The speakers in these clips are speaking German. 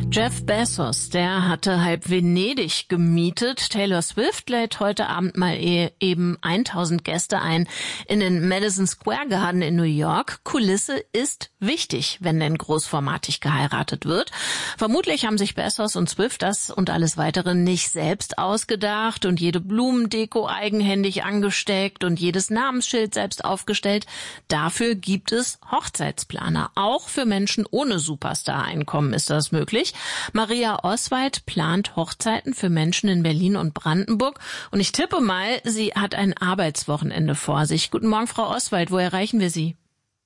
Jeff Bezos, der hatte halb Venedig gemietet. Taylor Swift lädt heute Abend mal eben 1000 Gäste ein in den Madison Square Garden in New York. Kulisse ist wichtig, wenn denn großformatig geheiratet wird. Vermutlich haben sich Bezos und Swift das und alles weitere nicht selbst ausgedacht und jede Blumendeko eigenhändig angesteckt und jedes Namensschild selbst aufgestellt. Dafür gibt es Hochzeitsplaner. Auch für Menschen ohne Superstar-Einkommen ist das möglich. Maria Oswald plant Hochzeiten für Menschen in Berlin und Brandenburg. Und ich tippe mal, sie hat ein Arbeitswochenende vor sich. Guten Morgen, Frau Oswald. Wo erreichen wir Sie?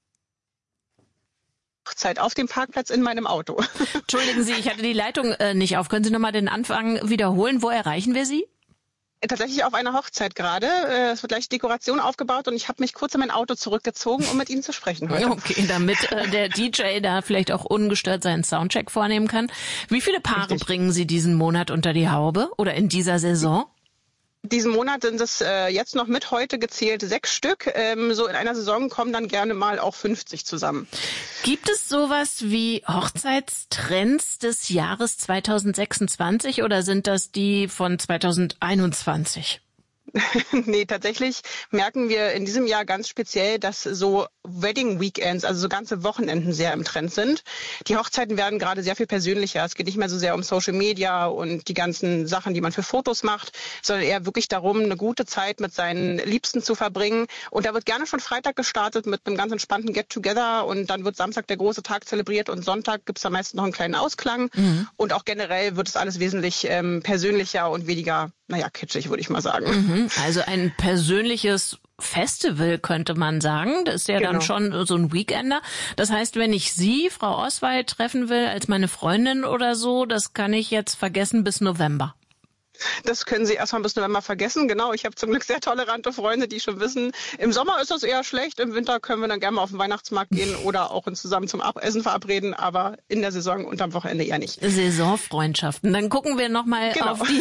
Hochzeit auf dem Parkplatz in meinem Auto. Entschuldigen Sie, ich hatte die Leitung nicht auf. Können Sie nochmal den Anfang wiederholen? Wo erreichen wir Sie? Tatsächlich auf einer Hochzeit gerade. Es wird gleich Dekoration aufgebaut und ich habe mich kurz in mein Auto zurückgezogen, um mit Ihnen zu sprechen heute. Okay, damit der DJ da vielleicht auch ungestört seinen Soundcheck vornehmen kann. Wie viele Paare bringen Sie diesen Monat unter die Haube oder in dieser Saison? Diesen Monat sind es jetzt noch mit heute gezählt 6 Stück. So in einer Saison kommen dann gerne mal auch 50 zusammen. Gibt es sowas wie Hochzeitstrends des Jahres 2026 oder sind das die von 2021? Nee, tatsächlich merken wir in diesem Jahr ganz speziell, dass so Wedding Weekends, also so ganze Wochenenden sehr im Trend sind. Die Hochzeiten werden gerade sehr viel persönlicher. Es geht nicht mehr so sehr um Social Media und die ganzen Sachen, die man für Fotos macht, sondern eher wirklich darum, eine gute Zeit mit seinen Liebsten zu verbringen. Und da wird gerne schon Freitag gestartet mit einem ganz entspannten Get-Together und dann wird Samstag der große Tag zelebriert und Sonntag gibt's am meisten noch einen kleinen Ausklang. Und auch generell wird es alles wesentlich persönlicher und weniger, kitschig, würde ich mal sagen. Also ein persönliches Festival könnte man sagen. Das ist ja dann schon so ein Weekender. Das heißt, wenn ich Sie, Frau Oswald, treffen will als meine Freundin oder so, das kann ich jetzt vergessen bis November. Das können Sie erstmal bis November vergessen. Genau, ich habe zum Glück sehr tolerante Freunde, die schon wissen, im Sommer ist das eher schlecht, im Winter können wir dann gerne mal auf den Weihnachtsmarkt gehen oder auch uns zusammen zum Abessen verabreden, aber in der Saison und am Wochenende eher nicht. Saisonfreundschaften. Dann gucken wir nochmal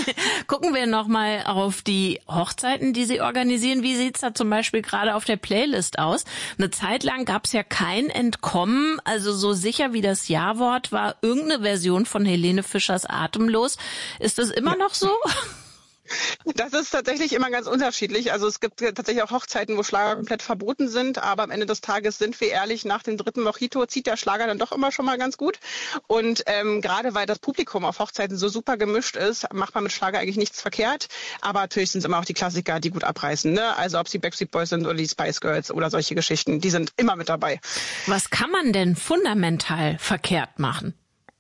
auf die Hochzeiten, die Sie organisieren. Wie sieht's da zum Beispiel gerade auf der Playlist aus? Eine Zeit lang gab's ja kein Entkommen, also so sicher wie das Ja-Wort war irgendeine Version von Helene Fischers Atemlos. Ist das immer noch so? Das ist tatsächlich immer ganz unterschiedlich. Also es gibt tatsächlich auch Hochzeiten, wo Schlager komplett verboten sind. Aber am Ende des Tages sind wir ehrlich, nach dem 3. Mojito zieht der Schlager dann doch immer schon mal ganz gut. Und gerade weil das Publikum auf Hochzeiten so super gemischt ist, macht man mit Schlager eigentlich nichts verkehrt. Aber natürlich sind es immer auch die Klassiker, die gut abreißen. Ne? Also ob sie Backstreet Boys sind oder die Spice Girls oder solche Geschichten, die sind immer mit dabei. Was kann man denn fundamental verkehrt machen?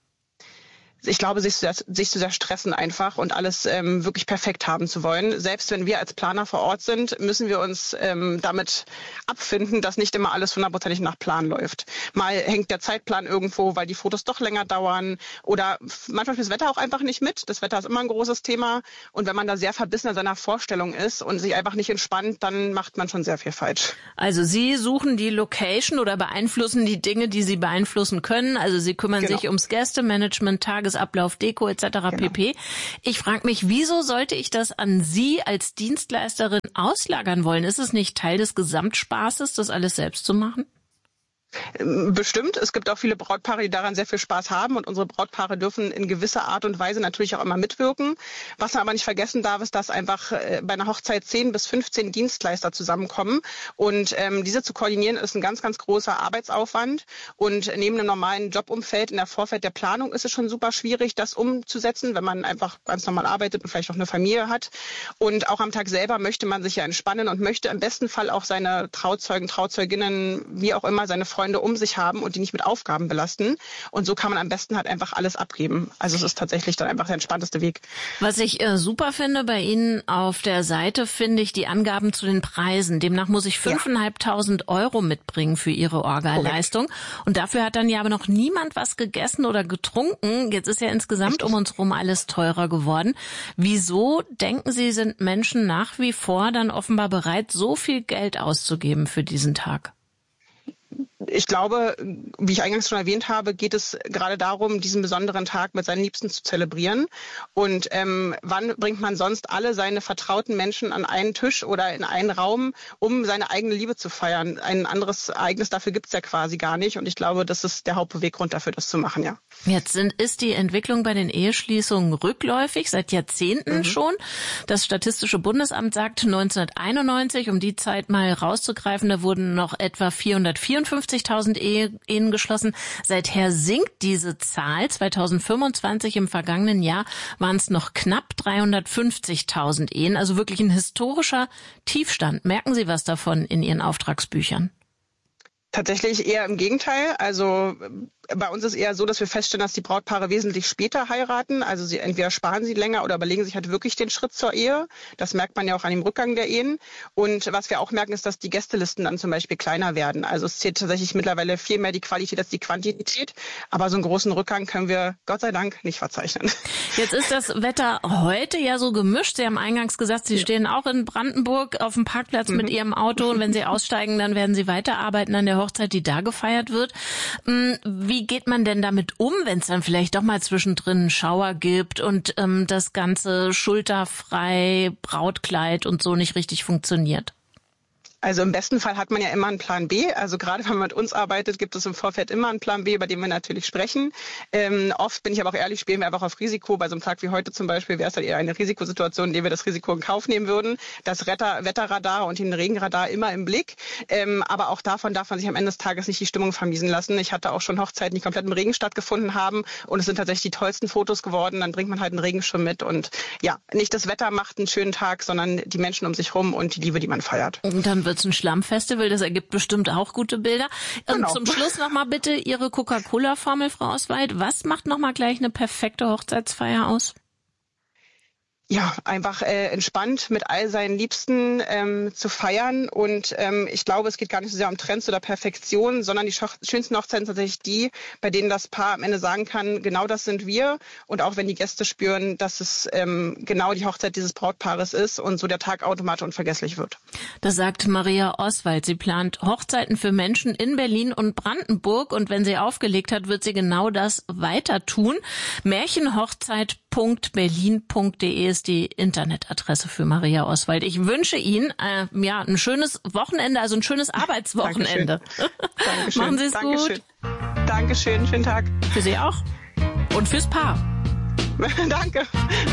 Ich glaube, sich zu sehr stressen einfach und alles wirklich perfekt haben zu wollen. Selbst wenn wir als Planer vor Ort sind, müssen wir uns damit abfinden, dass nicht immer alles 100% nach Plan läuft. Mal hängt der Zeitplan irgendwo, weil die Fotos doch länger dauern oder manchmal spielt das Wetter auch einfach nicht mit. Das Wetter ist immer ein großes Thema und wenn man da sehr verbissen an seiner Vorstellung ist und sich einfach nicht entspannt, dann macht man schon sehr viel falsch. Also Sie suchen die Location oder beeinflussen die Dinge, die Sie beeinflussen können. Also Sie kümmern sich ums Gästemanagement, Ablauf, Deko etc. pp. Ich frage mich, wieso sollte ich das an Sie als Dienstleisterin auslagern wollen? Ist es nicht Teil des Gesamtspaßes, das alles selbst zu machen? Bestimmt. Es gibt auch viele Brautpaare, die daran sehr viel Spaß haben und unsere Brautpaare dürfen in gewisser Art und Weise natürlich auch immer mitwirken. Was man aber nicht vergessen darf, ist, dass einfach bei einer Hochzeit 10 bis 15 Dienstleister zusammenkommen und diese zu koordinieren ist ein ganz, ganz großer Arbeitsaufwand und neben einem normalen Jobumfeld in der Vorfeld der Planung ist es schon super schwierig, das umzusetzen, wenn man einfach ganz normal arbeitet und vielleicht auch eine Familie hat und auch am Tag selber möchte man sich ja entspannen und möchte im besten Fall auch seine Trauzeugen, Trauzeuginnen, wie auch immer, seine Freunde um sich haben und die nicht mit Aufgaben belasten. Und so kann man am besten halt einfach alles abgeben. Also es ist tatsächlich dann einfach der entspannteste Weg. Was ich super finde bei Ihnen auf der Seite, finde ich die Angaben zu den Preisen. Demnach muss ich 5.500 € mitbringen für Ihre Orga-Leistung. Und dafür hat dann ja aber noch niemand was gegessen oder getrunken. Jetzt ist ja insgesamt um uns rum alles teurer geworden. Wieso, denken Sie, sind Menschen nach wie vor dann offenbar bereit, so viel Geld auszugeben für diesen Tag? Ich glaube, wie ich eingangs schon erwähnt habe, geht es gerade darum, diesen besonderen Tag mit seinen Liebsten zu zelebrieren. Und wann bringt man sonst alle seine vertrauten Menschen an einen Tisch oder in einen Raum, um seine eigene Liebe zu feiern? Ein anderes Ereignis dafür gibt es ja quasi gar nicht. Und ich glaube, das ist der Hauptbeweggrund dafür, das zu machen, ja. Jetzt ist die Entwicklung bei den Eheschließungen rückläufig, seit Jahrzehnten schon. Das Statistische Bundesamt sagt 1991, um die Zeit mal rauszugreifen, da wurden noch etwa 454.000 Ehen geschlossen. Seither sinkt diese Zahl. 2025 im vergangenen Jahr waren es noch knapp 350.000 Ehen. Also wirklich ein historischer Tiefstand. Merken Sie was davon in Ihren Auftragsbüchern? Tatsächlich eher im Gegenteil. Also bei uns ist eher so, dass wir feststellen, dass die Brautpaare wesentlich später heiraten. Also sie entweder sparen sie länger oder überlegen sich halt wirklich den Schritt zur Ehe. Das merkt man ja auch an dem Rückgang der Ehen. Und was wir auch merken, ist, dass die Gästelisten dann zum Beispiel kleiner werden. Also es zählt tatsächlich mittlerweile viel mehr die Qualität als die Quantität. Aber so einen großen Rückgang können wir Gott sei Dank nicht verzeichnen. Jetzt ist das Wetter heute ja so gemischt. Sie haben eingangs gesagt, Sie stehen auch in Brandenburg auf dem Parkplatz mit Ihrem Auto. Und wenn Sie aussteigen, dann werden Sie weiterarbeiten an der Hochzeit, die da gefeiert wird. Wie geht man denn damit um, wenn es dann vielleicht doch mal zwischendrin einen Schauer gibt und das ganze schulterfrei, Brautkleid und so nicht richtig funktioniert? Also im besten Fall hat man ja immer einen Plan B. Also gerade wenn man mit uns arbeitet, gibt es im Vorfeld immer einen Plan B, über den wir natürlich sprechen. Oft, bin ich aber auch ehrlich, spielen wir einfach auf Risiko. Bei so einem Tag wie heute zum Beispiel wäre es halt eher eine Risikosituation, in der wir das Risiko in Kauf nehmen würden. Das Wetterradar und den Regenradar immer im Blick. Aber auch davon darf man sich am Ende des Tages nicht die Stimmung vermiesen lassen. Ich hatte auch schon Hochzeiten, die komplett im Regen stattgefunden haben. Und es sind tatsächlich die tollsten Fotos geworden. Dann bringt man halt einen Regenschirm mit. Und ja, nicht das Wetter macht einen schönen Tag, sondern die Menschen um sich rum und die Liebe, die man feiert. Und dann wird's ein Schlammfestival, das ergibt bestimmt auch gute Bilder. Genau. Zum Schluss nochmal bitte Ihre Coca-Cola-Formel, Frau Oswald. Was macht nochmal gleich eine perfekte Hochzeitsfeier aus? Ja, einfach entspannt mit all seinen Liebsten zu feiern. Und ich glaube, es geht gar nicht so sehr um Trends oder Perfektion, sondern die schönsten Hochzeiten sind tatsächlich die, bei denen das Paar am Ende sagen kann, genau das sind wir. Und auch wenn die Gäste spüren, dass es genau die Hochzeit dieses Brautpaares ist und so der Tag automatisch unvergesslich wird. Das sagt Maria Oswald. Sie plant Hochzeiten für Menschen in Berlin und Brandenburg. Und wenn sie aufgelegt hat, wird sie genau das weiter tun. Märchenhochzeit.berlin.de ist die Internetadresse für Maria Oswald. Ich wünsche Ihnen ein schönes Wochenende, also ein schönes Arbeitswochenende. Dankeschön. Machen Sie es gut. Dankeschön, schönen Tag. Für Sie auch und fürs Paar. Danke.